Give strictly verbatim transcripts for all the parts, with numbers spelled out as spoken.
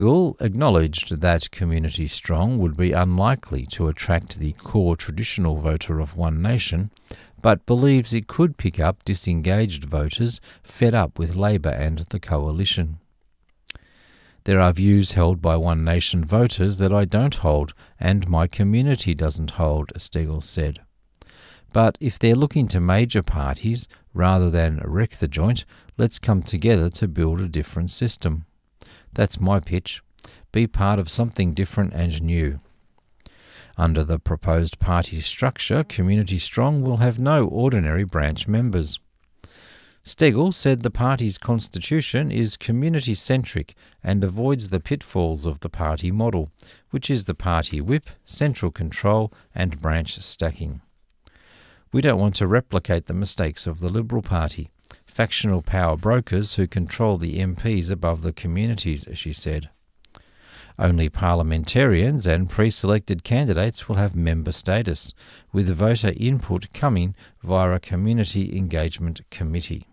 Stegall acknowledged that Community Strong would be unlikely to attract the core traditional voter of One Nation, but believes it could pick up disengaged voters fed up with Labor and the Coalition. There are views held by One Nation voters that I don't hold and my community doesn't hold, Stegall said. But if they're looking to major parties rather than wreck the joint, let's come together to build a different system. That's my pitch. Be part of something different and new. Under the proposed party structure, Community Strong will have no ordinary branch members. Stegall said the party's constitution is community-centric and avoids the pitfalls of the party model, which is the party whip, central control and branch stacking. We don't want to replicate the mistakes of the Liberal Party, factional power brokers who control the M Ps above the communities, she said. Only parliamentarians and pre-selected candidates will have member status, with voter input coming via a community engagement committee.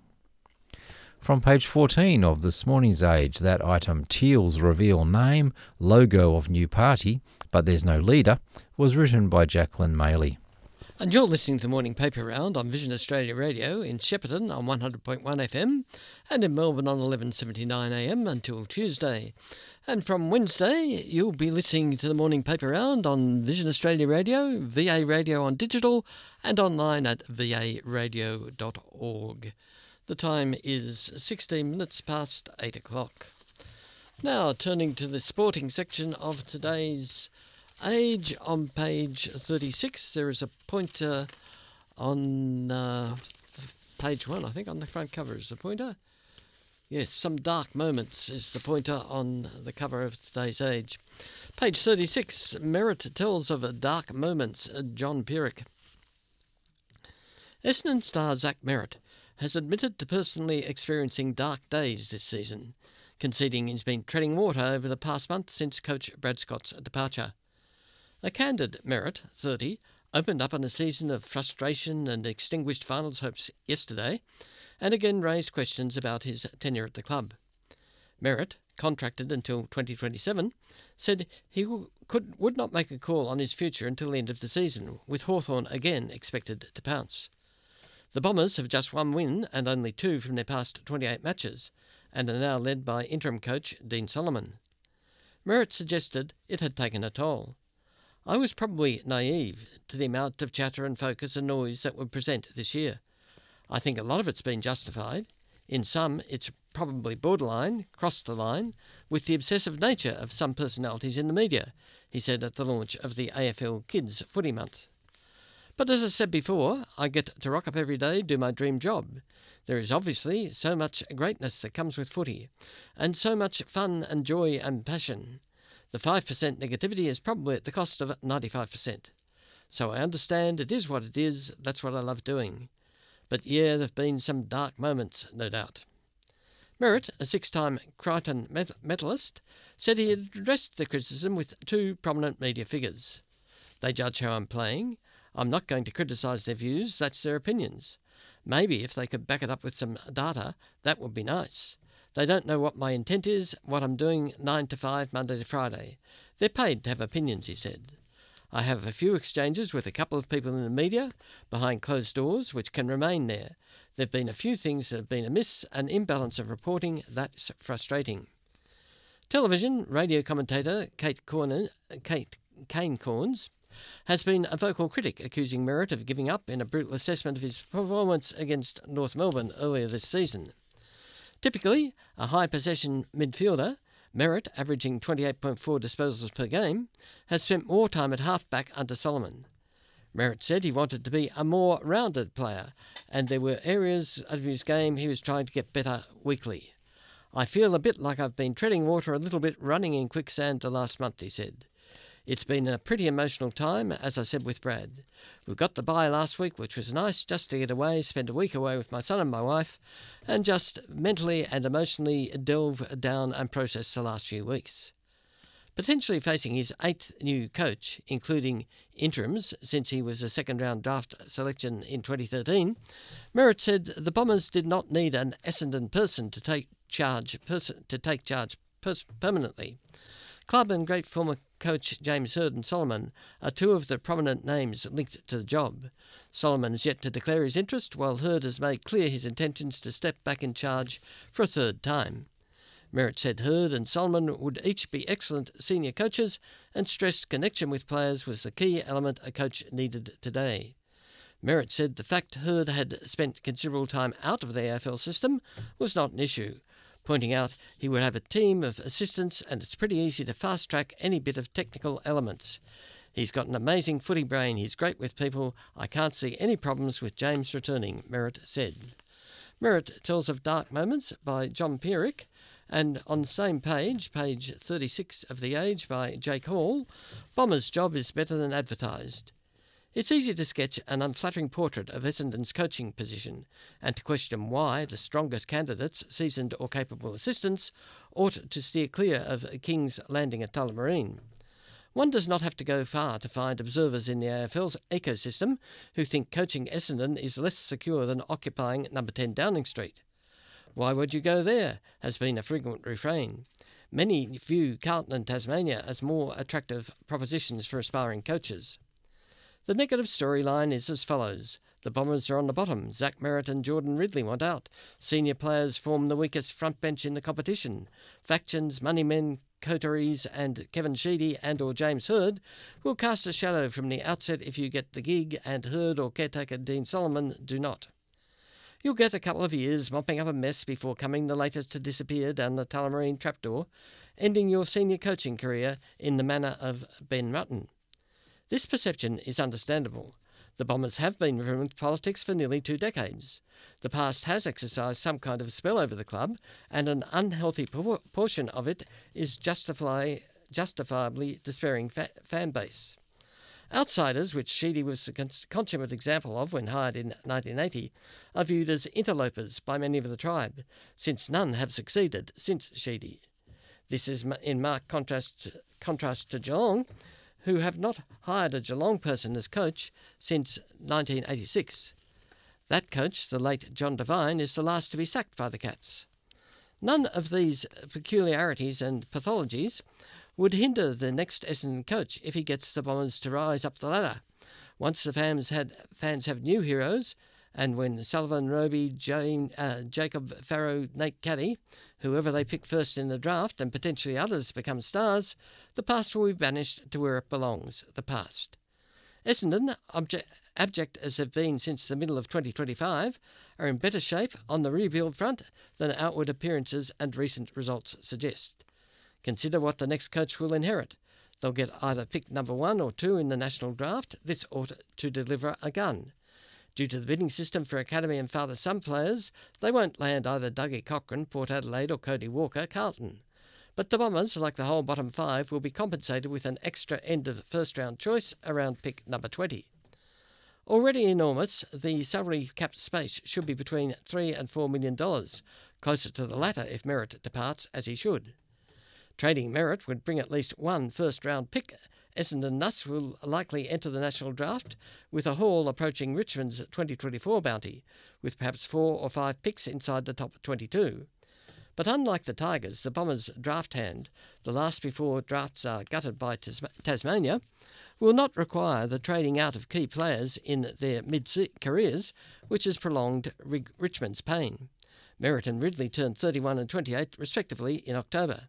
From page fourteen of this morning's Age, that item, Teals reveal name, logo of new party, but there's no leader, was written by Jacqueline Maley. And you're listening to the Morning Paper Round on Vision Australia Radio in Shepparton on one hundred point one F M and in Melbourne on eleven seventy-nine A M until Tuesday. And from Wednesday, you'll be listening to the Morning Paper Round on Vision Australia Radio, V A Radio on digital and online at v a radio dot org. The time is sixteen minutes past eight o'clock. Now, turning to the sporting section of today's Age, on page thirty-six, there is a pointer on uh, page one, I think, on the front cover is the pointer. Yes, some dark moments is the pointer on the cover of today's Age. Page thirty-six, Merritt tells of dark moments, John Pierrick. Essendon star Zach Merritt has admitted to personally experiencing dark days this season, conceding he's been treading water over the past month since coach Brad Scott's departure. A candid Merritt, thirty, opened up on a season of frustration and extinguished finals hopes yesterday, and again raised questions about his tenure at the club. Merritt, contracted until twenty twenty-seven, said he could, would not make a call on his future until the end of the season, with Hawthorn again expected to pounce. The Bombers have just one win and only two from their past twenty-eight matches, and are now led by interim coach Dean Solomon. Merritt suggested it had taken a toll. I was probably naive to the amount of chatter and focus and noise that would present this year. I think a lot of it's been justified. In some, it's probably borderline, crossed the line, with the obsessive nature of some personalities in the media, he said at the launch of the A F L Kids Footy Month. But as I said before, I get to rock up every day, do my dream job. There is obviously so much greatness that comes with footy, and so much fun and joy and passion. The five percent negativity is probably at the cost of ninety-five percent. So I understand it is what it is, that's what I love doing. But yeah, there have been some dark moments, no doubt. Merritt, a six-time Crichton medalist, said he had addressed the criticism with two prominent media figures. They judge how I'm playing. I'm not going to criticise their views, that's their opinions. Maybe if they could back it up with some data, that would be nice. They don't know what my intent is, what I'm doing nine to five, Monday to Friday. They're paid to have opinions, he said. I have a few exchanges with a couple of people in the media, behind closed doors, which can remain there. There have been a few things that have been amiss, an imbalance of reporting, that's frustrating. Television, radio commentator Kate, Corner, Kate Kane Corns has been a vocal critic, accusing Merritt of giving up in a brutal assessment of his performance against North Melbourne earlier this season. Typically, a high-possession midfielder, Merritt, averaging twenty-eight point four disposals per game, has spent more time at half-back under Solomon. Merritt said he wanted to be a more rounded player, and there were areas of his game he was trying to get better weekly. I feel a bit like I've been treading water a little bit, running in quicksand the last month, he said. It's been a pretty emotional time, as I said with Brad. We got the bye last week, which was nice, just to get away, spend a week away with my son and my wife, and just mentally and emotionally delve down and process the last few weeks. Potentially facing his eighth new coach, including interims since he was a second-round draft selection in twenty thirteen, Merritt said the Bombers did not need an Essendon person to take charge, person, to take charge pers- permanently. Club and great former coach James Hird and Solomon are two of the prominent names linked to the job. Solomon is yet to declare his interest, while Hird has made clear his intentions to step back in charge for a third time. Merritt said Hird and Solomon would each be excellent senior coaches and stressed connection with players was the key element a coach needed today. Merritt said the fact Hird had spent considerable time out of the A F L system was not an issue, pointing out he would have a team of assistants and it's pretty easy to fast-track any bit of technical elements. He's got an amazing footy brain, he's great with people, I can't see any problems with James returning, Merritt said. Merritt tells of dark moments by John Pierrick, and on the same page, page thirty-six of The Age by Jake Hall, Bomber's job is better than advertised. It's easy to sketch an unflattering portrait of Essendon's coaching position and to question why the strongest candidates, seasoned or capable assistants, ought to steer clear of King's Landing at Tullamarine. One does not have to go far to find observers in the A F L's ecosystem who think coaching Essendon is less secure than occupying number ten Downing Street. Why would you go there, has been a frequent refrain. Many view Carlton and Tasmania as more attractive propositions for aspiring coaches. The negative storyline is as follows. The Bombers are on the bottom. Zach Merritt and Jordan Ridley want out. Senior players form the weakest front bench in the competition. Factions, money men, coteries and Kevin Sheedy and or James Hird will cast a shadow from the outset if you get the gig and Hird or caretaker Dean Solomon do not. You'll get a couple of years mopping up a mess before coming the latest to disappear down the Tullamarine trapdoor, ending your senior coaching career in the manner of Ben Rutten. This perception is understandable. The Bombers have been riven with politics for nearly two decades. The past has exercised some kind of spell over the club, and an unhealthy por- portion of it is justify, justifiably despairing fa- fan base. Outsiders, which Sheedy was a cons- consummate example of when hired in nineteen eighty, are viewed as interlopers by many of the tribe, since none have succeeded since Sheedy. This is in marked contrast, contrast to Geelong, who have not hired a Geelong person as coach since nineteen eighty-six. That coach, the late John Devine, is the last to be sacked by the Cats. None of these peculiarities and pathologies would hinder the next Essendon coach if he gets the Bombers to rise up the ladder. Once the fans, had, fans have new heroes, and when Sullivan, Roby, Jane, uh, Jacob Farrow, Nate Caddy, whoever they pick first in the draft, and potentially others become stars, the past will be banished to where it belongs, the past. Essendon, obje- abject as they've been since the middle of twenty twenty-five, are in better shape on the rebuild front than outward appearances and recent results suggest. Consider what the next coach will inherit. They'll get either pick number one or two in the national draft. This ought to deliver a gun. Due to the bidding system for academy and father-son players, they won't land either Dougie Cochran, Port Adelaide or Cody Walker, Carlton. But the Bombers, like the whole bottom five, will be compensated with an extra end-of-first-round choice around pick number twenty. Already enormous, the salary cap space should be between three and four million dollars, closer to the latter if Merritt departs, as he should. Trading Merritt would bring at least one first-round pick. Essendon Nuss will likely enter the national draft with a haul approaching Richmond's twenty twenty-four bounty, with perhaps four or five picks inside the top twenty-two. But unlike the Tigers, the Bombers' draft hand, the last before drafts are gutted by Tas- Tasmania, will not require the trading out of key players in their mid-careers, which has prolonged Rig- Richmond's pain. Merritt and Ridley turned thirty-one and twenty-eight respectively in October.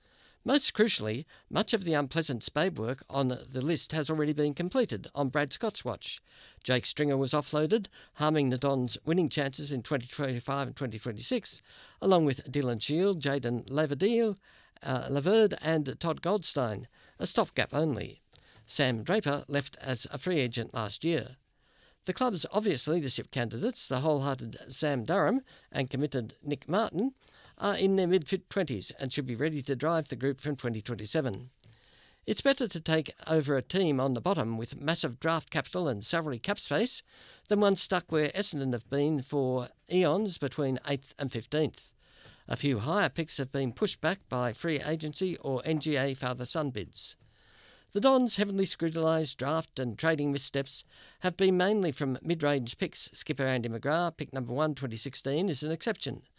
Most crucially, much of the unpleasant spade work on the list has already been completed on Brad Scott's watch. Jake Stringer was offloaded, harming the Dons' winning chances in twenty twenty-five and twenty twenty-six, along with Dylan Shield, Jaden Laverdale, uh, Laverde and Todd Goldstein, a stopgap only. Sam Draper left as a free agent last year. The club's obvious leadership candidates, the wholehearted Sam Durham and committed Nick Martin, are in their mid-twenties and should be ready to drive the group from twenty twenty-seven. It's better to take over a team on the bottom with massive draft capital and salary cap space than one stuck where Essendon have been for eons between eighth and fifteenth. A few higher picks have been pushed back by free agency or N G A father-son bids. The Dons' heavily scrutinised draft and trading missteps have been mainly from mid-range picks. Skipper Andy McGrath, pick number one, twenty sixteen, is an exception.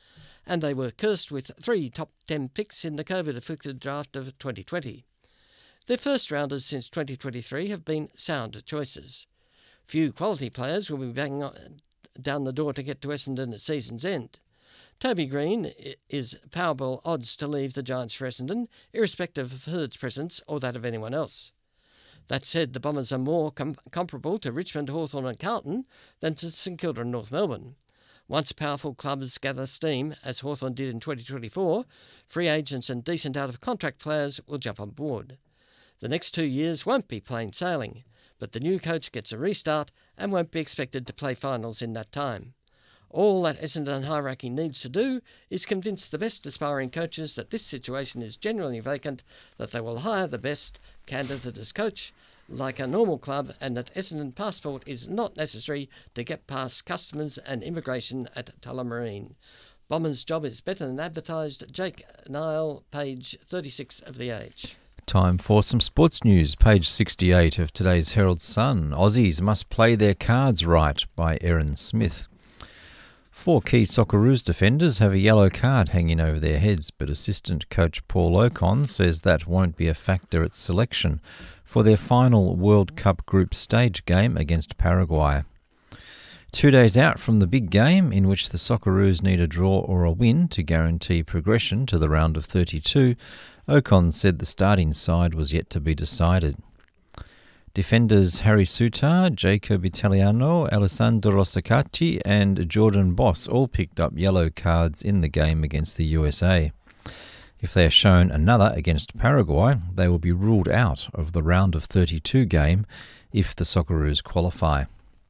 and they were cursed with three top ten picks in the COVID-afflicted draft of twenty twenty. Their first-rounders since twenty twenty-three have been sound choices. Few quality players will be banging down the door to get to Essendon at season's end. Toby Green is Powerball odds to leave the Giants for Essendon, irrespective of Hurd's presence or that of anyone else. That said, the Bombers are more com- comparable to Richmond, Hawthorn and Carlton than to St Kilda and North Melbourne. Once powerful clubs gather steam, as Hawthorn did in twenty twenty-four, free agents and decent out-of-contract players will jump on board. The next two years won't be plain sailing, but the new coach gets a restart and won't be expected to play finals in that time. All that Essendon hierarchy needs to do is convince the best aspiring coaches that this situation is genuinely vacant, that they will hire the best candidate as coach, like a normal club, and that Essendon passport is not necessary to get past customs and immigration at Tullamarine. Bomber's job is better than advertised. Jake Nile, page thirty-six of The Age. Time for some sports news. Page sixty-eight of today's Herald Sun. Aussies must play their cards right, by Erin Smith. Four key Socceroos defenders have a yellow card hanging over their heads, but assistant coach Paul Okon says that won't be a factor at selection for their final World Cup group stage game against Paraguay. Two days out from the big game, in which the Socceroos need a draw or a win to guarantee progression to the round of thirty-two, Okon said the starting side was yet to be decided. Defenders Harry Souttar, Jacob Italiano, Alessandro Rossacati and Jordan Boss all picked up yellow cards in the game against the U S A. If they are shown another against Paraguay, they will be ruled out of the round of thirty-two game if the Socceroos qualify.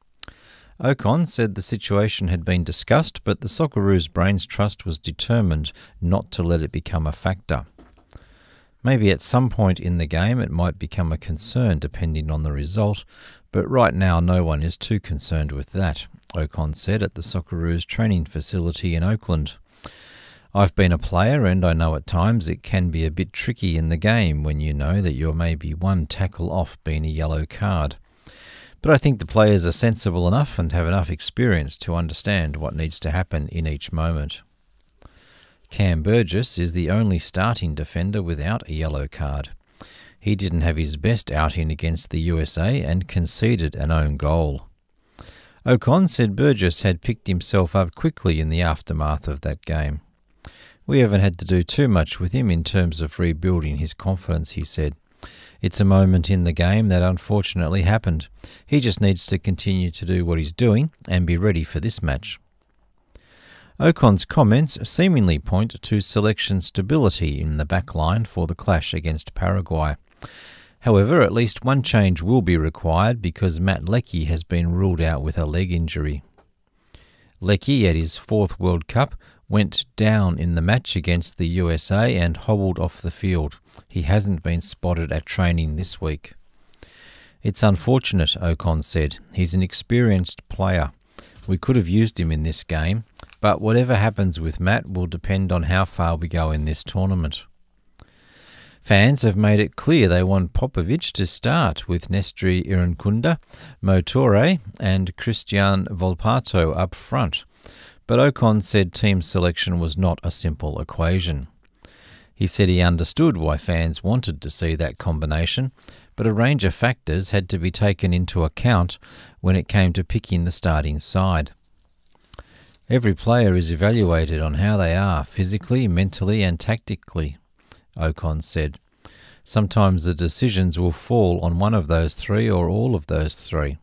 Okon said the situation had been discussed, but the Socceroos' brains trust was determined not to let it become a factor. Maybe at some point in the game it might become a concern depending on the result, but right now no one is too concerned with that, Okon said at the Socceroos training facility in Oakland. I've been a player and I know at times it can be a bit tricky in the game when you know that you're maybe one tackle off being a yellow card. But I think the players are sensible enough and have enough experience to understand what needs to happen in each moment. Cam Burgess is the only starting defender without a yellow card. He didn't have his best outing against the U S A and conceded an own goal. Okon said Burgess had picked himself up quickly in the aftermath of that game. We haven't had to do too much with him in terms of rebuilding his confidence, he said. It's a moment in the game that unfortunately happened. He just needs to continue to do what he's doing and be ready for this match. Okon's comments seemingly point to selection stability in the back line for the clash against Paraguay. However, at least one change will be required because Matt Leckie has been ruled out with a leg injury. Leckie, at his fourth World Cup, went down in the match against the U S A and hobbled off the field. He hasn't been spotted at training this week. It's unfortunate, Okon said. He's an experienced player. We could have used him in this game, but whatever happens with Matt will depend on how far we go in this tournament. Fans have made it clear they want Popovic to start with Nestri Irankunda, Mo Toure and Christian Volpato up front, but Okon said team selection was not a simple equation. He said he understood why fans wanted to see that combination, but a range of factors had to be taken into account when it came to picking the starting side. Every player is evaluated on how they are physically, mentally and tactically, Okon said. Sometimes the decisions will fall on one of those three or all of those three.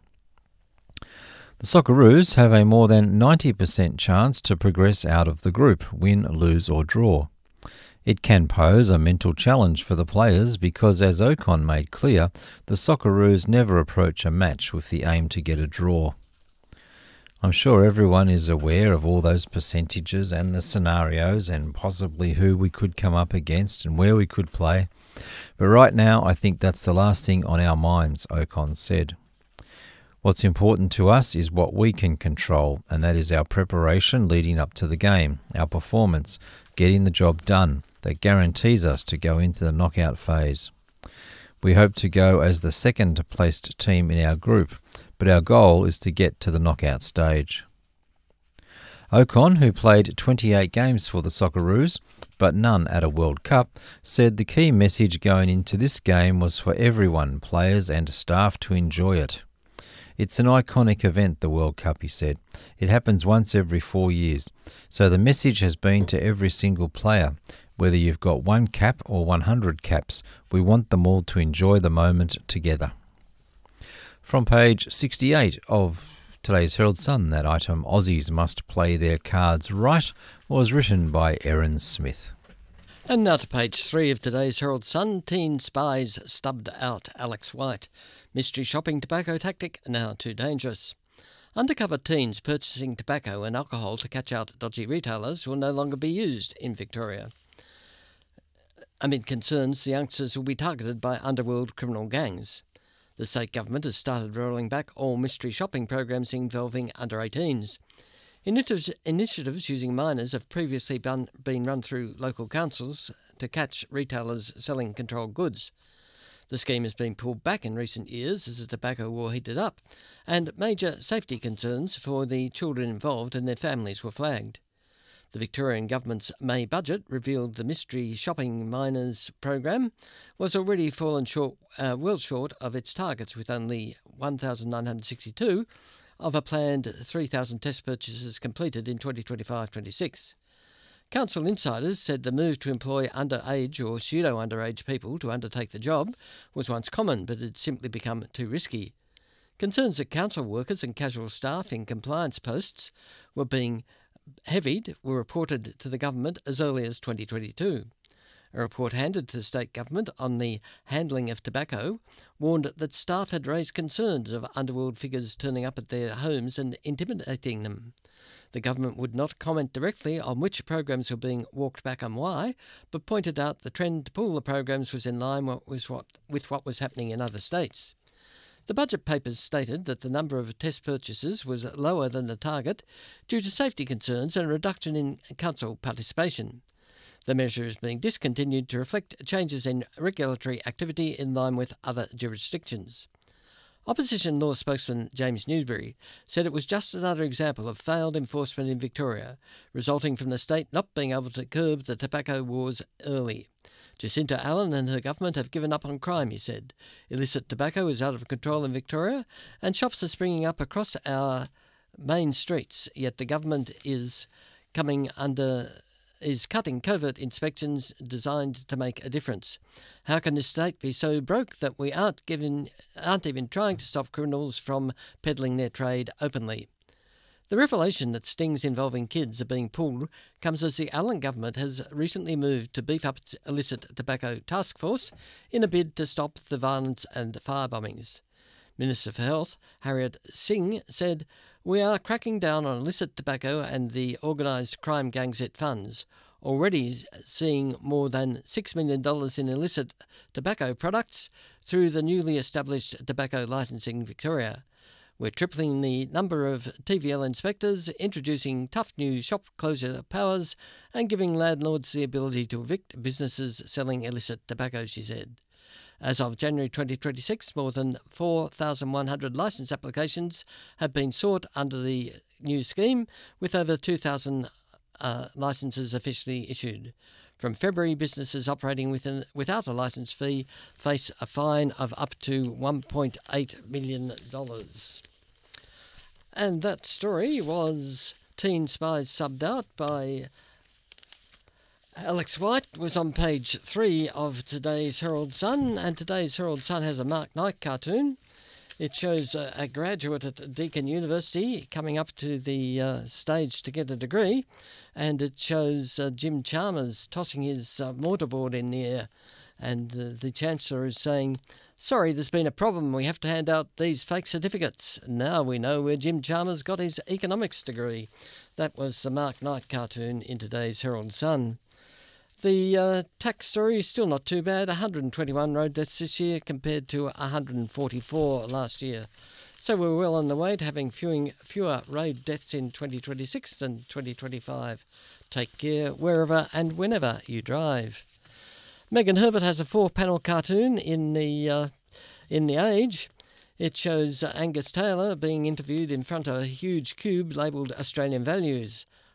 The Socceroos have a more than ninety percent chance to progress out of the group, win, lose or draw. It can pose a mental challenge for the players because, as Okon made clear, the Socceroos never approach a match with the aim to get a draw. I'm sure everyone is aware of all those percentages and the scenarios and possibly who we could come up against and where we could play. But right now, I think that's the last thing on our minds, Okon said. What's important to us is what we can control, and that is our preparation leading up to the game, our performance, getting the job done. That guarantees us to go into the knockout phase. We hope to go as the second placed team in our group, but our goal is to get to the knockout stage. Ocon, who played twenty-eight games for the Socceroos, but none at a World Cup, said the key message going into this game was for everyone, players and staff, to enjoy it. It's an iconic event, the World Cup, he said. It happens once every four years. So the message has been to every single player. Whether you've got one cap or one hundred caps, we want them all to enjoy the moment together. From page sixty-eight of today's Herald Sun, that item, Aussies must play their cards right, was written by Erin Smith. And now to page three of today's Herald Sun. Teen spies stubbed out Alex White. Mystery shopping tobacco tactic now too dangerous. Undercover teens purchasing tobacco and alcohol to catch out dodgy retailers will no longer be used in Victoria. Amid concerns, the youngsters will be targeted by underworld criminal gangs. The state government has started rolling back all mystery shopping programs involving under eighteens. Initiatives, initiatives using minors have previously been, been run through local councils to catch retailers selling controlled goods. The scheme has been pulled back in recent years as the tobacco war heated up, and major safety concerns for the children involved and their families were flagged. The Victorian government's May budget revealed the mystery shopping minors program was already fallen short, uh, well short of its targets, with only one thousand nine hundred sixty-two of a planned three thousand test purchases completed in twenty twenty-five twenty-six. Council insiders said the move to employ underage or pseudo-underage people to undertake the job was once common, but had simply become too risky. Concerns that council workers and casual staff in compliance posts were being heavied were reported to the government as early as twenty twenty-two. A report handed to the state government on the handling of tobacco warned that staff had raised concerns of underworld figures turning up at their homes and intimidating them. The government would not comment directly on which programs were being walked back and why, but pointed out the trend to pull the programs was in line with what, with what was happening in other states. The budget papers stated that the number of test purchases was lower than the target due to safety concerns and a reduction in council participation. The measure is being discontinued to reflect changes in regulatory activity in line with other jurisdictions. Opposition law spokesman James Newsbury said it was just another example of failed enforcement in Victoria, resulting from the state not being able to curb the tobacco wars early. Jacinta Allen and her government have given up on crime, he said. Illicit tobacco is out of control in Victoria, and shops are springing up across our main streets, yet the government is coming under... is cutting covert inspections designed to make a difference. How can this state be so broke that we aren't given, aren't even trying to stop criminals from peddling their trade openly? The revelation that stings involving kids are being pulled comes as the Allen government has recently moved to beef up its illicit tobacco task force in a bid to stop the violence and fire bombings. Minister for Health, Harriet Singh, said, "We are cracking down on illicit tobacco and the organised crime gangs it funds, already seeing more than six million dollars in illicit tobacco products through the newly established Tobacco Licensing Victoria. We're tripling the number of T V L inspectors, introducing tough new shop closure powers, and giving landlords the ability to evict businesses selling illicit tobacco," she said. As of January twenty twenty-six, more than four thousand one hundred licence applications have been sought under the new scheme, with over two thousand uh, licences officially issued. From February, businesses operating within, without a licence fee face a fine of up to one point eight million dollars. And that story was Teen Spies Subbed Out by Alex White, was on page three of today's Herald Sun, and today's Herald Sun has a Mark Knight cartoon. It shows a, a graduate at Deakin University coming up to the uh, stage to get a degree, and it shows uh, Jim Chalmers tossing his uh, mortarboard in the air, and uh, the Chancellor is saying, "Sorry, there's been a problem. We have to hand out these fake certificates." Now we know where Jim Chalmers got his economics degree. That was the Mark Knight cartoon in today's Herald Sun. The uh, tax story is still not too bad. one hundred twenty-one road deaths this year compared to one hundred forty-four last year. So we're well on the way to having fewer, fewer road deaths in twenty twenty-six than twenty twenty-five. Take care wherever and whenever you drive. Megan Herbert has a four-panel cartoon in the uh, in the Age. It shows uh, Angus Taylor being interviewed in front of a huge cube labelled Australian Values.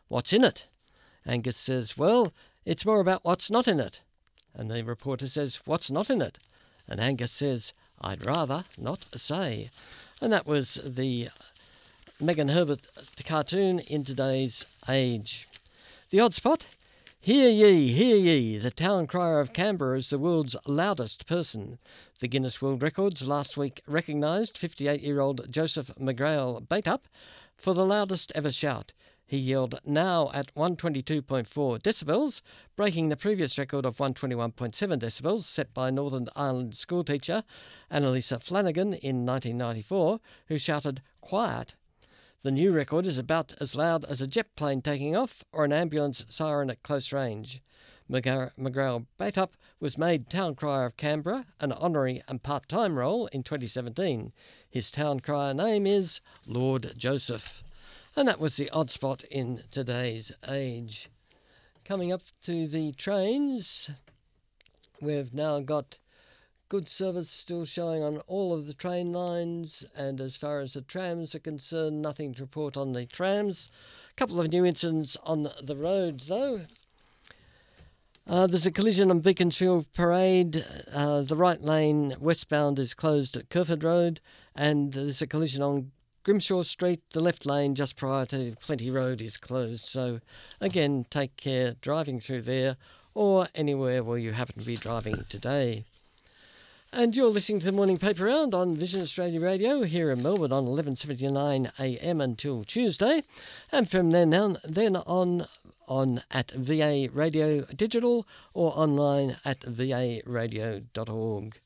"What's in it?" Angus says, "Well, it's more about what's not in it." And the reporter says, "What's not in it?" And Angus says, "I'd rather not say." And that was the Megan Herbert cartoon in today's age. The odd spot? Hear ye, hear ye, the town crier of Canberra is the world's loudest person. The Guinness World Records last week recognised fifty-eight-year-old Joseph McGrail Baitup for the loudest ever shout. He yelled "now" at one twenty-two point four decibels, breaking the previous record of one twenty-one point seven decibels set by Northern Ireland schoolteacher Annalisa Flanagan in nineteen ninety-four, who shouted "quiet." The new record is about as loud as a jet plane taking off or an ambulance siren at close range. McGrail Baitup was made Town Crier of Canberra, an honorary and part-time role, in twenty seventeen. His Town Crier name is Lord Joseph. And that was the odd spot in today's age. Coming up to the trains, we've now got good service still showing on all of the train lines, and as far as the trams are concerned, nothing to report on the trams. A couple of new incidents on the road, though. Uh, there's a collision on Beaconsfield Parade. Uh, the right lane westbound is closed at Kerford Road, and there's a collision on Grimshaw Street. The left lane just prior to Plenty Road is closed. So, again, take care driving through there or anywhere where you happen to be driving today. And you're listening to the Morning Paper Round on Vision Australia Radio here in Melbourne on eleven seventy-nine a m until Tuesday, and from then on, then on on at V A Radio Digital or online at v a radio dot org.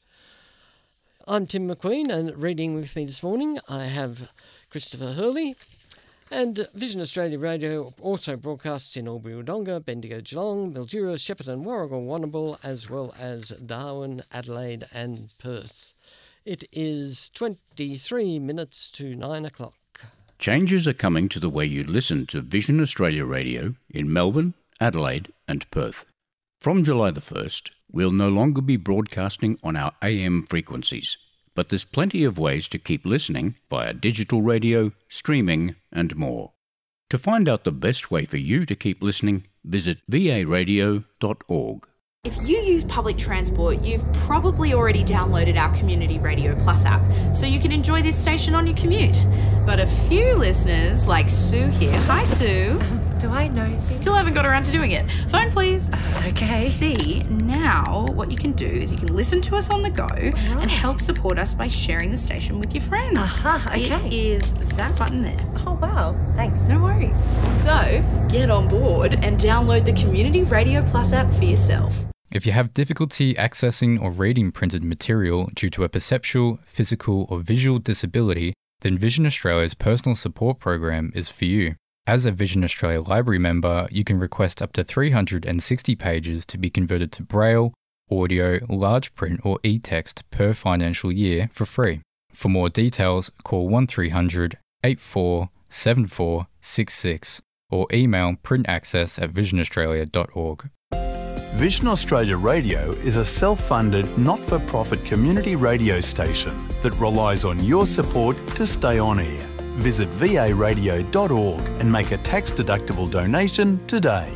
I'm Tim McQueen, and reading with me this morning I have Christopher Hurley. And Vision Australia Radio also broadcasts in Albury-Wodonga, Bendigo, Geelong, Mildura, Shepparton, Warragul, Warrnambool, as well as Darwin, Adelaide and Perth. It is twenty-three minutes to nine o'clock. Changes are coming to the way you listen to Vision Australia Radio in Melbourne, Adelaide and Perth. From July the first, we'll no longer be broadcasting on our A M frequencies, but there's plenty of ways to keep listening via digital radio, streaming and more. To find out the best way for you to keep listening, visit v a radio dot org. If you use public transport, you've probably already downloaded our Community Radio Plus app, so you can enjoy this station on your commute. But a few listeners, like Sue here, hi Sue. Um, do I know? Still haven't got around to doing it. Phone please. Okay. See, now what you can do is you can listen to us on the go right. and help support us by sharing the station with your friends. Uh-huh, okay. It is that button there. Oh wow, thanks. No worries. So, get on board and download the Community Radio Plus app for yourself. If you have difficulty accessing or reading printed material due to a perceptual, physical or visual disability, then Vision Australia's personal support program is for you. As a Vision Australia Library member, you can request up to three hundred sixty pages to be converted to Braille, audio, large print or e-text per financial year for free. For more details, call one three hundred, eight four seven four six six or email printaccess at vision australia dot org. Vision Australia Radio is a self-funded, not-for-profit community radio station that relies on your support to stay on air. Visit v a radio dot org and make a tax-deductible donation today.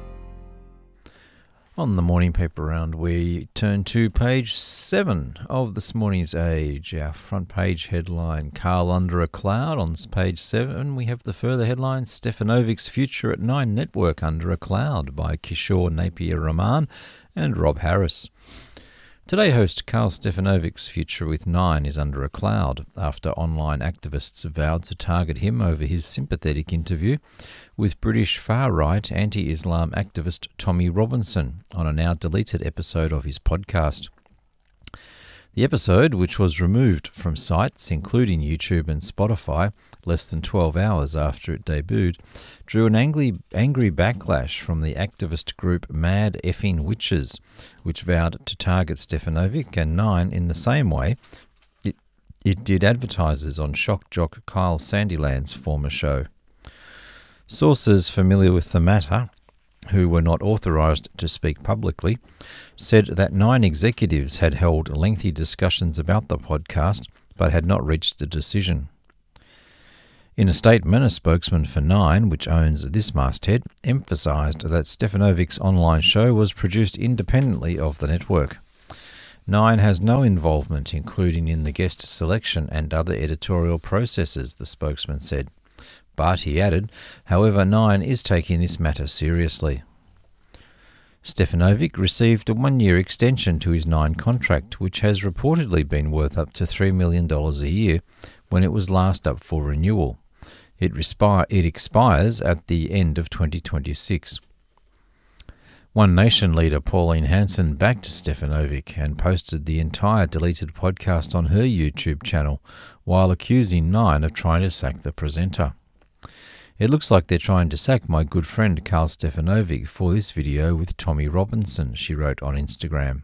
On the Morning Paper Round, we turn to page seven of this morning's Age. Our front page headline, Carl Under a Cloud. On page seven, we have the further headline, Stefanovic's Future at Nine Network Under a Cloud by Kishore Napier-Rahman and Rob Harris. Today, host Carl Stefanovic's future with Nine is under a cloud after online activists vowed to target him over his sympathetic interview with British far-right anti-Islam activist Tommy Robinson on a now-deleted episode of his podcast. The episode, which was removed from sites including YouTube and Spotify less than twelve hours after it debuted, drew an angry, angry backlash from the activist group Mad Effing Witches, which vowed to target Stefanovic and Nine in the same way it, it did advertisers on shock jock Kyle Sandiland's former show. Sources familiar with the matter, who were not authorised to speak publicly, said that Nine executives had held lengthy discussions about the podcast but had not reached a decision. In a statement, a spokesman for Nine, which owns this masthead, emphasised that Stefanovic's online show was produced independently of the network. Nine has no involvement, including in the guest selection and other editorial processes, the spokesman said. But, he added, however, Nine is taking this matter seriously. Stefanovic received a one-year extension to his Nine contract, which has reportedly been worth up to three million dollars a year when it was last up for renewal. It, respi- it expires at the end of twenty twenty-six. One Nation leader Pauline Hanson backed Stefanovic and posted the entire deleted podcast on her YouTube channel while accusing Nine of trying to sack the presenter. It looks like they're trying to sack my good friend Karl Stefanovic for this video with Tommy Robinson, she wrote on Instagram.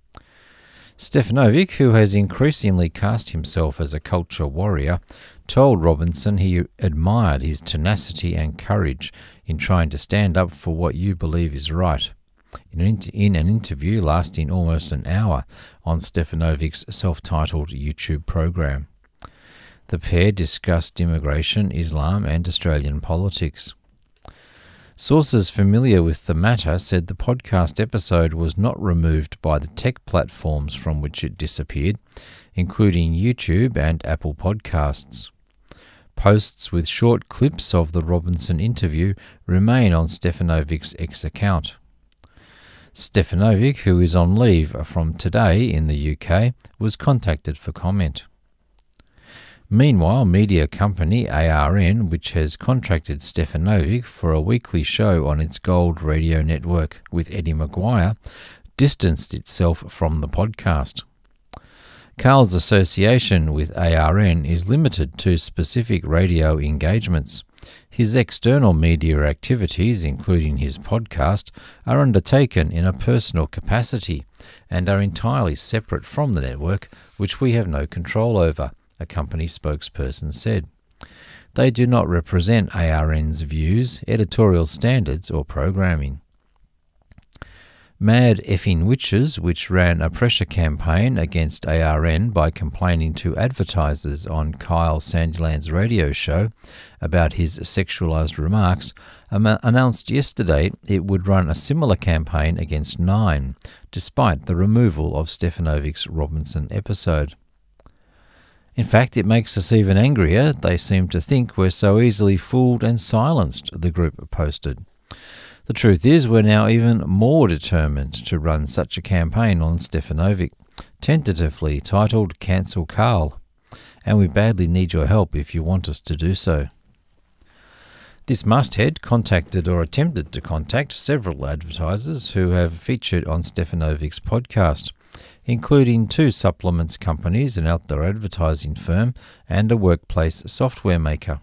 Stefanovic, who has increasingly cast himself as a culture warrior, told Robinson he admired his tenacity and courage in trying to stand up for what you believe is right. In an, in an interview lasting almost an hour on Stefanovic's self-titled YouTube program. The pair discussed immigration, Islam and Australian politics. Sources familiar with the matter said the podcast episode was not removed by the tech platforms from which it disappeared, including YouTube and Apple Podcasts. Posts with short clips of the Robinson interview remain on Stefanovic's X account. Stefanovic, who is on leave from today in the U K, was contacted for comment. Meanwhile, media company A R N, which has contracted Stefanovic for a weekly show on its Gold radio network with Eddie Maguire, distanced itself from the podcast. Karl's association with A R N is limited to specific radio engagements. His external media activities, including his podcast, are undertaken in a personal capacity and are entirely separate from the network, which we have no control over, a company spokesperson said. They do not represent A R N's views, editorial standards or programming. Mad Effing Witches, which ran a pressure campaign against A R N by complaining to advertisers on Kyle Sandiland's radio show about his sexualised remarks, am- announced yesterday it would run a similar campaign against Nine, despite the removal of Stefanovic's Robinson episode. In fact, it makes us even angrier. They seem to think we're so easily fooled and silenced, the group posted. The truth is, we're now even more determined to run such a campaign on Stefanovic, tentatively titled Cancel Karl, and we badly need your help if you want us to do so. This masthead contacted or attempted to contact several advertisers who have featured on Stefanovic's podcast, including two supplements companies, an outdoor advertising firm, and a workplace software maker.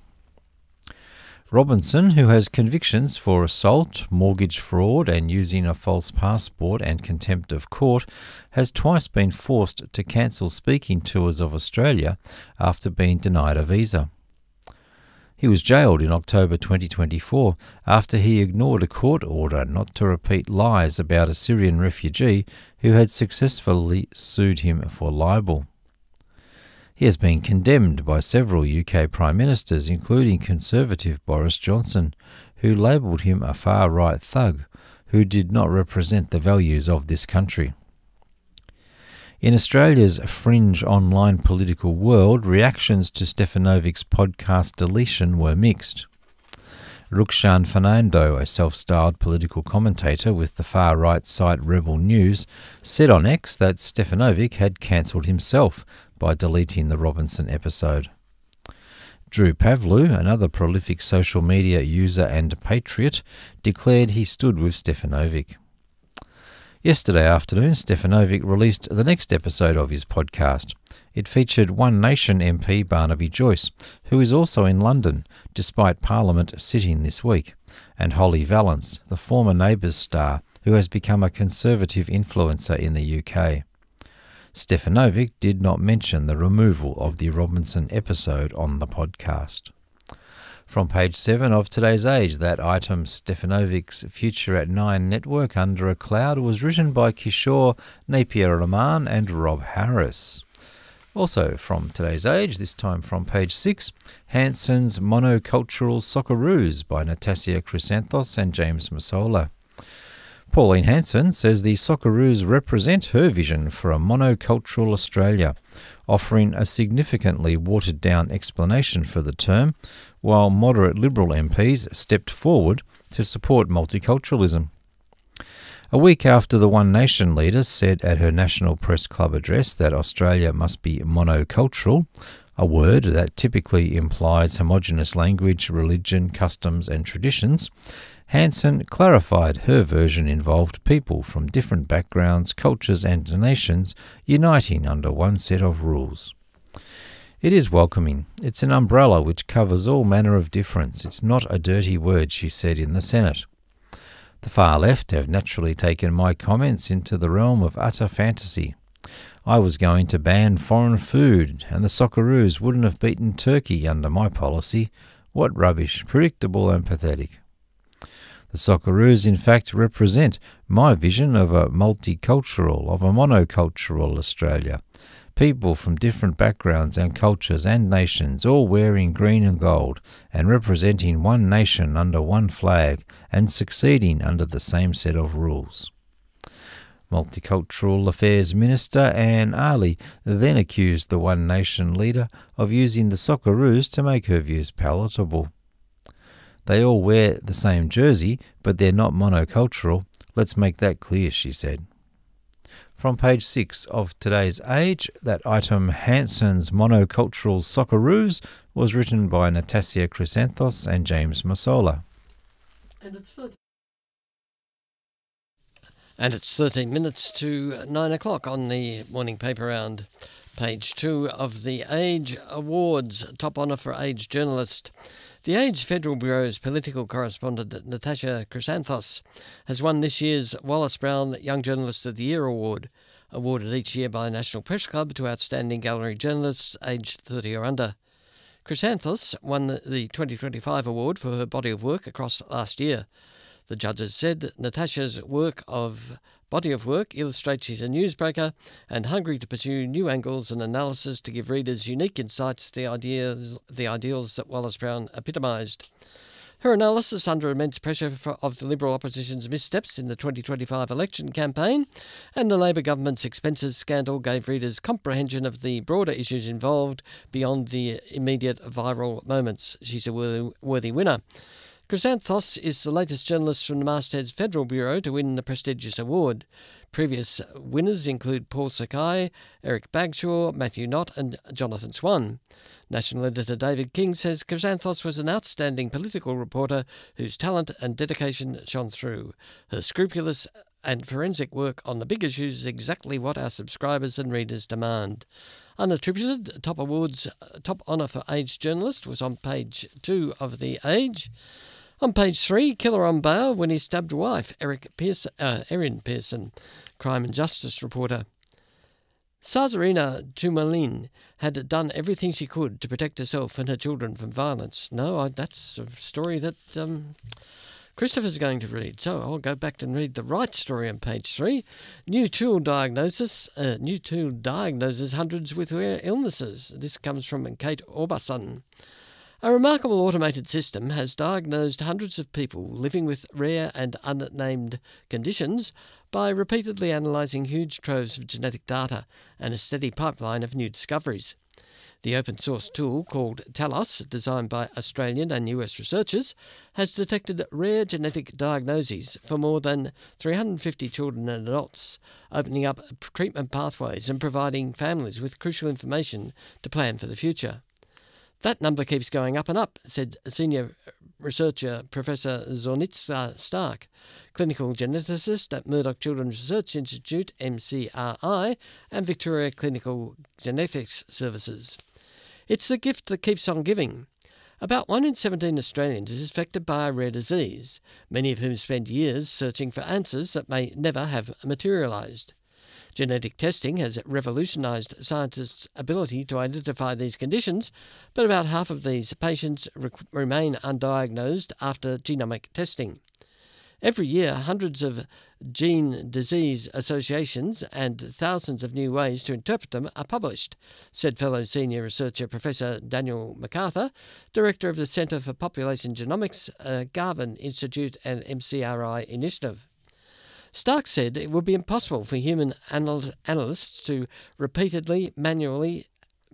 Robinson, who has convictions for assault, mortgage fraud and using a false passport and contempt of court, has twice been forced to cancel speaking tours of Australia after being denied a visa. He was jailed in October twenty twenty-four after he ignored a court order not to repeat lies about a Syrian refugee who had successfully sued him for libel. He has been condemned by several U K Prime Ministers, including Conservative Boris Johnson, who labelled him a far-right thug who did not represent the values of this country. In Australia's fringe online political world, reactions to Stefanovic's podcast deletion were mixed. Rukshan Fernando, a self-styled political commentator with the far-right site Rebel News, said on X that Stefanovic had cancelled himself by deleting the Robinson episode. Drew Pavlu, another prolific social media user and patriot, declared he stood with Stefanovic. Yesterday afternoon, Stefanovic released the next episode of his podcast. It featured One Nation M P Barnaby Joyce, who is also in London, despite Parliament sitting this week, and Holly Valance, the former Neighbours star, who has become a Conservative influencer in the U K. Stefanovic did not mention the removal of the Robinson episode on the podcast. From page seven of today's Age, that item, Stefanovic's Future at Nine Network Under a Cloud, was written by Kishore Napier-Rahman and Rob Harris. Also from today's Age, this time from page six, Hanson's Monocultural Socceroos by Natassia Chrysanthos and James Massola. Pauline Hanson says the Socceroos represent her vision for a monocultural Australia, offering a significantly watered-down explanation for the term, while moderate Liberal M Ps stepped forward to support multiculturalism. A week after the One Nation leader said at her National Press Club address that Australia must be monocultural, a word that typically implies homogenous language, religion, customs and traditions, Hanson clarified her version involved people from different backgrounds, cultures and nations uniting under one set of rules. It is welcoming. It's an umbrella which covers all manner of difference. It's not a dirty word, she said in the Senate. The far left have naturally taken my comments into the realm of utter fantasy. I was going to ban foreign food, and the Socceroos wouldn't have beaten Turkey under my policy. What rubbish, predictable and pathetic. The Socceroos, in fact, represent my vision of a multicultural, of a monocultural Australia. People from different backgrounds and cultures and nations, all wearing green and gold, and representing one nation under one flag, and succeeding under the same set of rules. Multicultural Affairs Minister Anne Aly then accused the One Nation leader of using the Socceroos to make her views palatable. They all wear the same jersey, but they're not monocultural. Let's make that clear, she said. From page six of today's Age, that item Hanson's Monocultural Socceroos was written by Natassia Chrysanthos and James Massola. And it's thirteen. And it's thirteen minutes to nine o'clock on the morning paper round. Page two of the Age Awards, top honour for Age journalist. The Age Federal Bureau's political correspondent Natassia Chrysanthos has won this year's Wallace Brown Young Journalist of the Year award, awarded each year by the National Press Club to outstanding gallery journalists aged thirty or under. Chrysanthos won the twenty twenty-five award for her body of work across last year. The judges said Natassia's work of body of work illustrates she's a newsbreaker and hungry to pursue new angles and analysis to give readers unique insights to the ideas, the ideals that Wallace Brown epitomised. Her analysis under immense pressure for, of the Liberal opposition's missteps in the twenty twenty-five election campaign and the Labor government's expenses scandal gave readers comprehension of the broader issues involved beyond the immediate viral moments. She's a worthy, worthy winner. Chrysanthos is the latest journalist from the Masthead's Federal Bureau to win the prestigious award. Previous winners include Paul Sakai, Eric Bagshaw, Matthew Knott and Jonathan Swan. National editor David King says Chrysanthos was an outstanding political reporter whose talent and dedication shone through. Her scrupulous and forensic work on the big issues is exactly what our subscribers and readers demand. Unattributed, top awards, top honour for Age journalist was on page two of the Age. On page three, killer on bail when he stabbed wife, Eric Pearson, uh, Erin Pearson, crime and justice reporter. Sazarina Tumalin had done everything she could to protect herself and her children from violence. No, I, that's a story that um, Christopher's going to read, so I'll go back and read the right story on page three. New tool diagnosis. Uh, new tool diagnoses hundreds with rare illnesses. This comes from Kate Orbason. A remarkable automated system has diagnosed hundreds of people living with rare and unnamed conditions by repeatedly analysing huge troves of genetic data and a steady pipeline of new discoveries. The open-source tool called Talos, designed by Australian and U S researchers, has detected rare genetic diagnoses for more than three hundred fifty children and adults, opening up treatment pathways and providing families with crucial information to plan for the future. That number keeps going up and up, said senior researcher Professor Zornitza Stark, clinical geneticist at Murdoch Children's Research Institute, M C R I, and Victoria Clinical Genetics Services. It's the gift that keeps on giving. About one in seventeen Australians is affected by a rare disease, many of whom spend years searching for answers that may never have materialised. Genetic testing has revolutionised scientists' ability to identify these conditions, but about half of these patients re- remain undiagnosed after genomic testing. Every year, hundreds of gene disease associations and thousands of new ways to interpret them are published, said fellow senior researcher Professor Daniel MacArthur, director of the Centre for Population Genomics, uh, Garvan Institute and M C R I Initiative. Stark said it would be impossible for human anal- analysts to repeatedly, manually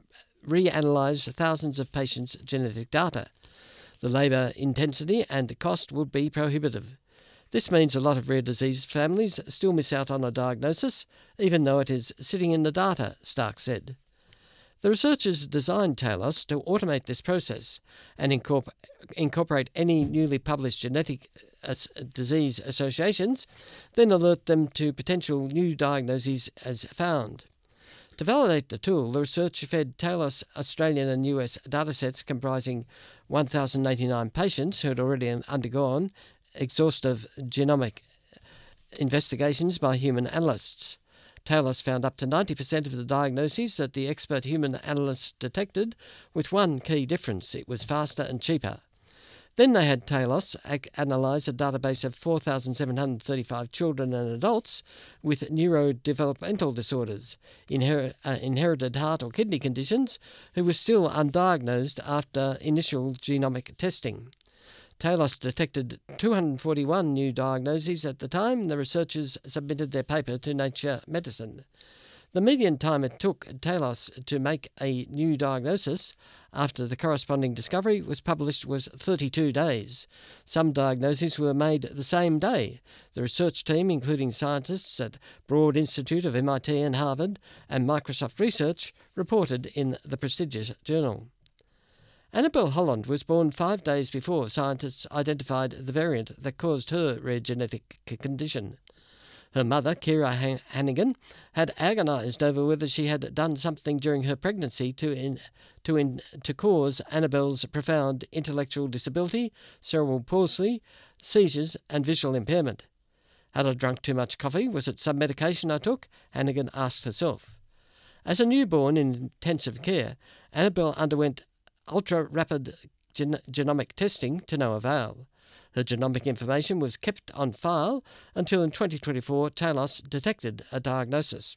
reanalyse thousands of patients' genetic data. The labour intensity and cost would be prohibitive. This means a lot of rare disease families still miss out on a diagnosis, even though it is sitting in the data, Stark said. The researchers designed Talos to automate this process and incorpor- incorporate any newly published genetic as- disease associations, then alert them to potential new diagnoses as found. To validate the tool, the research fed Talos Australian and U S datasets comprising one thousand eighty-nine patients who had already undergone exhaustive genomic investigations by human analysts. Talos found up to ninety percent of the diagnoses that the expert human analysts detected, with one key difference: it was faster and cheaper. Then they had Talos analyse a database of four thousand seven hundred thirty-five children and adults with neurodevelopmental disorders, inher- uh, inherited heart or kidney conditions, who were still undiagnosed after initial genomic testing. Talos detected two hundred forty-one new diagnoses at the time the researchers submitted their paper to Nature Medicine. The median time it took Talos to make a new diagnosis after the corresponding discovery was published was thirty-two days. Some diagnoses were made the same day. The research team, including scientists at Broad Institute of M I T and Harvard and Microsoft Research, reported in the prestigious journal. Annabelle Holland was born five days before scientists identified the variant that caused her rare genetic condition. Her mother, Kira Hannigan, had agonised over whether she had done something during her pregnancy to in, to in, to cause Annabelle's profound intellectual disability, cerebral palsy, seizures and visual impairment. Had I drunk too much coffee? Was it some medication I took? Hannigan asked herself. As a newborn in intensive care, Annabelle underwent ultra-rapid gen- genomic testing to no avail. Her genomic information was kept on file until in twenty twenty-four Talos detected a diagnosis.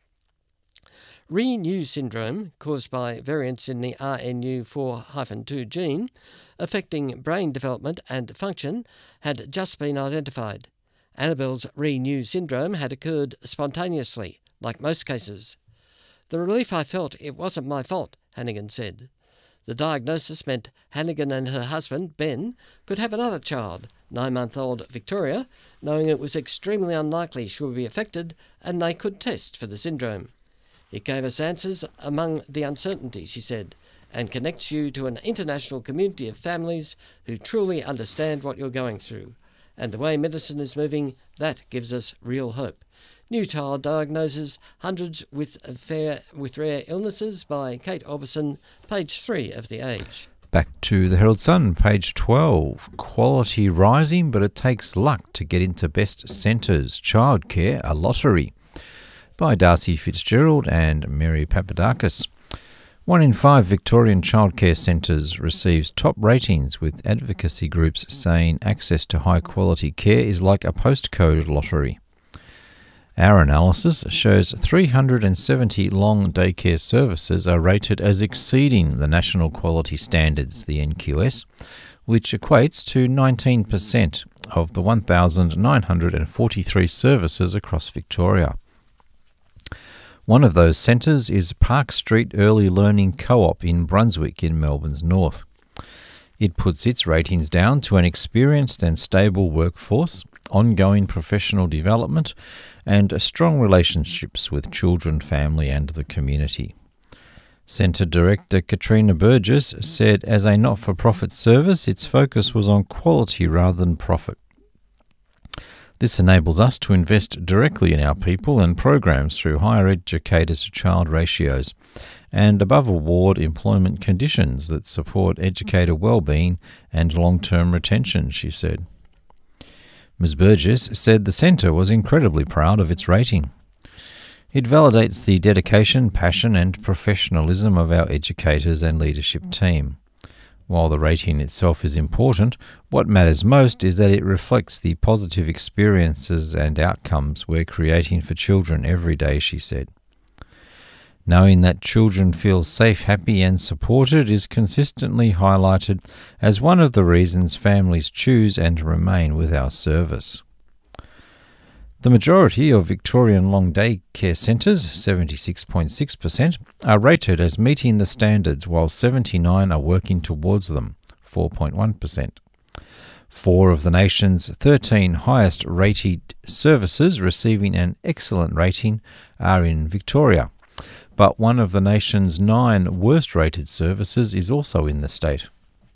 Re-New syndrome, caused by variants in the R N U four dash two gene, affecting brain development and function, had just been identified. Annabelle's Re-New syndrome had occurred spontaneously, like most cases. The relief I felt, it wasn't my fault, Hannigan said. The diagnosis meant Hannigan and her husband, Ben, could have another child, nine-month-old Victoria, knowing it was extremely unlikely she would be affected, and they could test for the syndrome. It gave us answers among the uncertainty, she said, and connects you to an international community of families who truly understand what you're going through. And the way medicine is moving, that gives us real hope. New child diagnoses hundreds with, fair, with rare illnesses by Kate Orbison, page three of The Age. Back to the Herald Sun, page twelve. Quality rising, but it takes luck to get into best centres. Childcare, a lottery. By Darcy Fitzgerald and Mary Papadakis. One in five Victorian childcare centres receives top ratings, with advocacy groups saying access to high-quality care is like a postcode lottery. Our analysis shows three hundred seventy long daycare services are rated as exceeding the national quality standards, the N Q S, which equates to nineteen percent of the one thousand nine hundred forty-three services across Victoria. One of those centres is Park Street Early Learning Co-op in Brunswick in Melbourne's north. It puts its ratings down to an experienced and stable workforce, ongoing professional development, and strong relationships with children, family and the community. Centre Director Katrina Burgess said as a not-for-profit service, its focus was on quality rather than profit. This enables us to invest directly in our people and programs through higher educator-to-child ratios and above-award employment conditions that support educator well-being and long-term retention, she said. Miz Burgess said the centre was incredibly proud of its rating. It validates the dedication, passion and professionalism of our educators and leadership team. While the rating itself is important, what matters most is that it reflects the positive experiences and outcomes we're creating for children every day, she said. Knowing that children feel safe, happy and supported is consistently highlighted as one of the reasons families choose and remain with our service. The majority of Victorian long day care centres, seventy-six point six percent, are rated as meeting the standards, while seventy-nine are working towards them, four point one percent. Four of the nation's thirteen highest rated services receiving an excellent rating are in Victoria, but one of the nation's nine worst rated services is also in the state.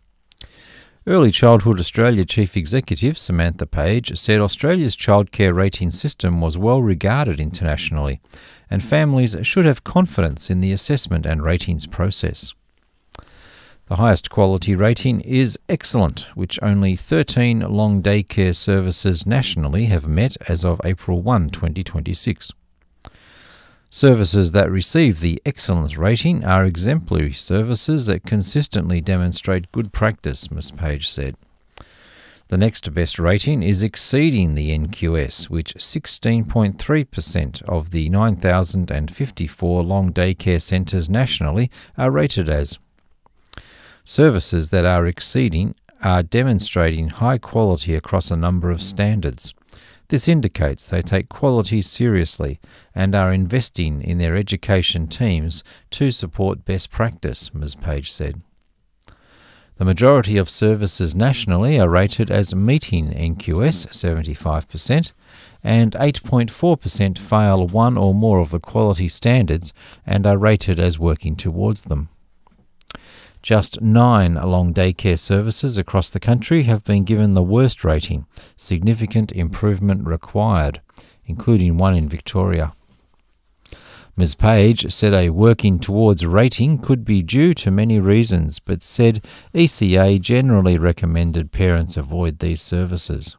Early Childhood Australia Chief Executive Samantha Page said Australia's childcare rating system was well regarded internationally, and families should have confidence in the assessment and ratings process. The highest quality rating is excellent, which only thirteen long day care services nationally have met as of April first, twenty twenty-six. Services that receive the excellent rating are exemplary services that consistently demonstrate good practice, Miz Page said. The next best rating is exceeding the N Q S, which sixteen point three percent of the nine thousand fifty-four long day care centres nationally are rated as. Services that are exceeding are demonstrating high quality across a number of standards. This indicates they take quality seriously and are investing in their education teams to support best practice, Miz Page said. The majority of services nationally are rated as meeting N Q S, seventy-five percent, and eight point four percent fail one or more of the quality standards and are rated as working towards them. Just nine long daycare services across the country have been given the worst rating, significant improvement required, including one in Victoria. Miz Page said a working towards rating could be due to many reasons, but said E C A generally recommended parents avoid these services.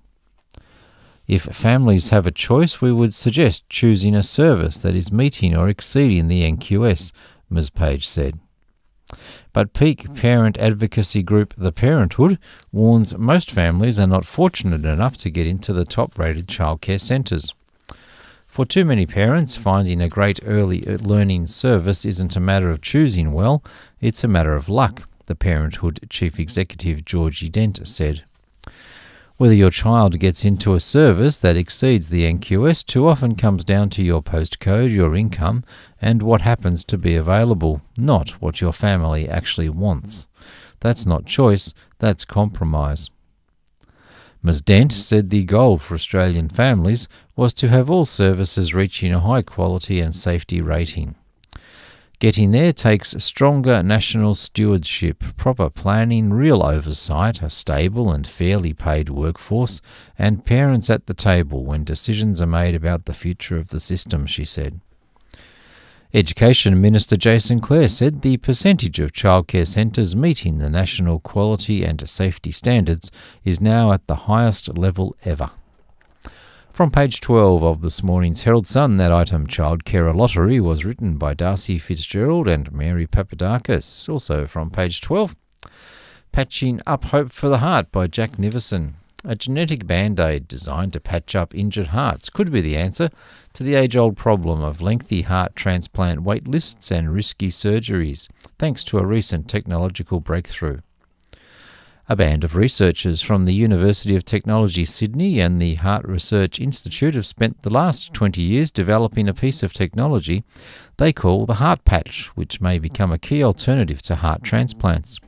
If families have a choice, we would suggest choosing a service that is meeting or exceeding the N Q S, Miz Page said. But peak parent advocacy group The Parenthood warns most families are not fortunate enough to get into the top-rated childcare centres. For too many parents, finding a great early learning service isn't a matter of choosing well, it's a matter of luck, The Parenthood Chief Executive Georgie Dent said. Whether your child gets into a service that exceeds the N Q S too often comes down to your postcode, your income, and what happens to be available, not what your family actually wants. That's not choice, that's compromise. Miz Dent said the goal for Australian families was to have all services reaching a high quality and safety rating. Getting there takes stronger national stewardship, proper planning, real oversight, a stable and fairly paid workforce, and parents at the table when decisions are made about the future of the system, she said. Education Minister Jason Clare said the percentage of childcare centres meeting the national quality and safety standards is now at the highest level ever. From page twelve of this morning's Herald Sun, that item, Childcare Lottery, was written by Darcy Fitzgerald and Mary Papadakis. Also from page twelve, Patching Up Hope for the Heart by Jack Nivison. A genetic band-aid designed to patch up injured hearts could be the answer to the age-old problem of lengthy heart transplant wait lists and risky surgeries, thanks to a recent technological breakthrough. A band of researchers from the University of Technology Sydney and the Heart Research Institute have spent the last twenty years developing a piece of technology they call the heart patch, which may become a key alternative to heart transplants.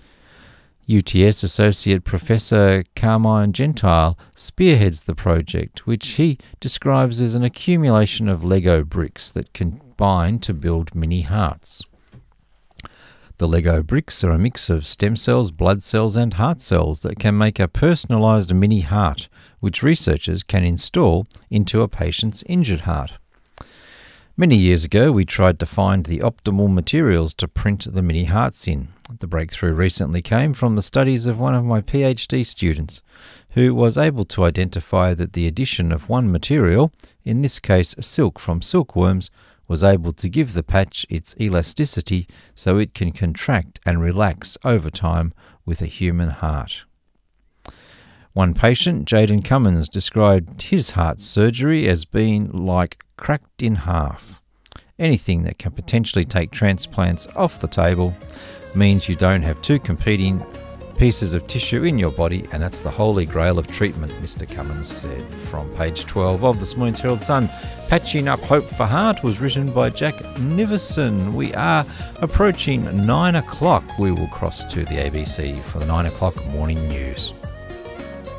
U T S Associate Professor Carmine Gentile spearheads the project, which he describes as an accumulation of Lego bricks that combine to build mini hearts. The Lego bricks are a mix of stem cells, blood cells and heart cells that can make a personalised mini heart, which researchers can install into a patient's injured heart. Many years ago, we tried to find the optimal materials to print the mini hearts in. The breakthrough recently came from the studies of one of my PhD students, who was able to identify that the addition of one material, in this case silk from silkworms, was able to give the patch its elasticity so it can contract and relax over time with a human heart. One patient, Jaden Cummins, described his heart surgery as being like cracked in half. Anything that can potentially take transplants off the table means you don't have two competing pieces of tissue in your body, and that's the holy grail of treatment, Mister Cummins said. From page twelve of this morning's Herald Sun, Patching Up Hope for Heart was written by Jack Niverson. We are approaching nine o'clock. We will cross to the A B C for the nine o'clock morning news.